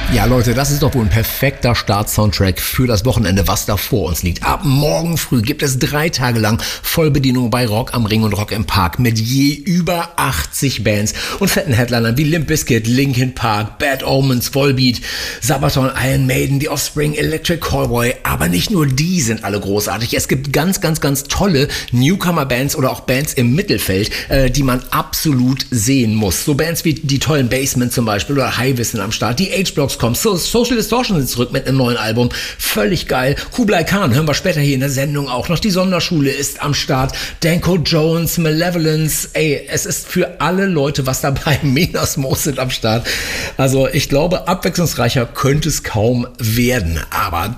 Ja, Leute, das ist doch wohl ein perfekter Start-Soundtrack für das Wochenende, was da vor uns liegt. Ab morgen früh gibt es 3 Tage lang Vollbedienung bei Rock am Ring und Rock im Park mit je über 80 Bands und fetten Headlinern wie Limp Bizkit, Linkin Park, Bad Omens, Volbeat, Sabaton, Iron Maiden, The Offspring, Electric Callboy. Aber nicht nur die sind alle großartig. Es gibt ganz tolle Newcomer-Bands oder auch Bands im Mittelfeld, die man absolut sehen muss. So Bands wie die tollen Basement zum Beispiel oder High Wissen am Start. Die H-Blocks kommen. Social Distortion sind zurück mit einem neuen Album. Völlig geil. Kublai Khan hören wir später hier in der Sendung auch noch. Die Sonderschule ist am Start. Danko Jones, Malevolence. Ey, es ist für alle Leute was dabei. Menasmos sind am Start. Also ich glaube, abwechslungsreicher könnte es kaum werden. Aber